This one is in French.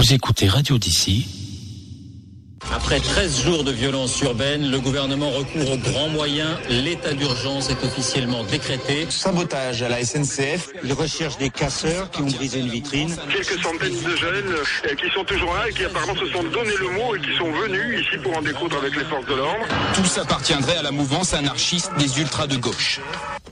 Vous écoutez Radio d'ici. Après 13 jours de violence urbaine, le gouvernement recourt aux grands moyens. L'état d'urgence est officiellement décrété. Sabotage à la SNCF. Ils recherchent des casseurs qui ont brisé une vitrine. Quelques centaines de jeunes qui sont toujours là et qui apparemment se sont donné le mot et qui sont venus ici pour en découdre avec les forces de l'ordre. Tout s'appartiendrait à la mouvance anarchiste des ultras de gauche.